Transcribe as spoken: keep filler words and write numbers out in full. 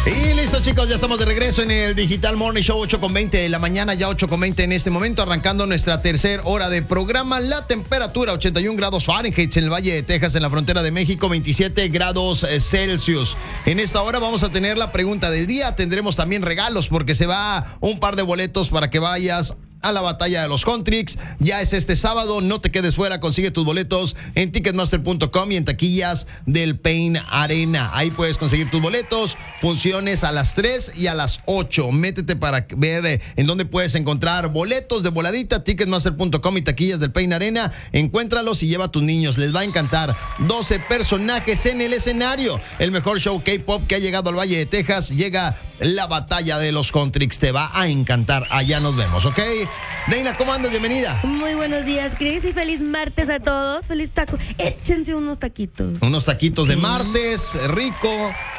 Y listo, chicos, ya estamos de regreso en el Digital Morning Show, ocho con veinte de la mañana, ya ocho con veinte en este momento, arrancando nuestra tercera hora de programa. La temperatura, ochenta y un grados Fahrenheit en el Valle de Texas, en la frontera de México, veintisiete grados Celsius. En esta hora vamos a tener la pregunta del día, tendremos también regalos porque se va un par de boletos para que vayas a la batalla de los Contrix. Ya es este sábado, no te quedes fuera, consigue tus boletos en ticketmaster punto com y en taquillas del Pain Arena. Ahí puedes conseguir tus boletos, funciones a las tres y a las ocho. Métete para ver eh, en dónde puedes encontrar boletos de voladita, ticketmaster punto com y taquillas del Pain Arena. Encuéntralos y lleva a tus niños, les va a encantar. doce personajes en el escenario. El mejor show K-pop que ha llegado al Valle de Texas. Llega la batalla de los Contrix, te va a encantar. Allá nos vemos, ¿ok? Deina, ¿cómo andas? Bienvenida. Muy buenos días, Chris, y feliz martes a todos. Feliz taco. Échense unos taquitos. Unos taquitos sí. de martes, rico,